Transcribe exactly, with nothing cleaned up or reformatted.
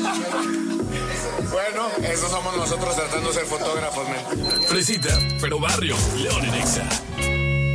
Bueno, eso somos nosotros tratando de ser fotógrafos, men. Fresita, pero barrio, León en Exa.